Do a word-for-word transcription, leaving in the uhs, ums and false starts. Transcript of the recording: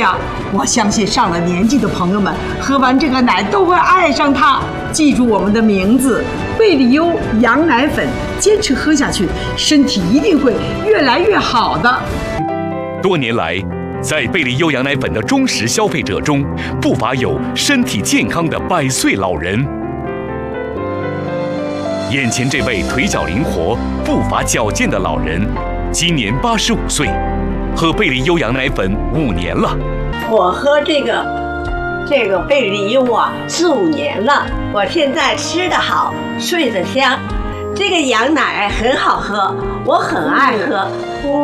样，我相信上了年纪的朋友们喝完这个奶都会爱上它。记住我们的名字贝利优羊奶粉，坚持喝下去，身体一定会越来越好的。 多年来，在贝利优羊奶粉的忠实消费者中，不乏有身体健康的百岁老人。眼前这位腿脚灵活、步伐矫健的老人，今年八十五岁，喝贝利优羊奶粉五年了。 我喝这个这个贝利优啊，四五年了。我现在吃得好，睡得香，这个羊奶很好喝，我很爱喝。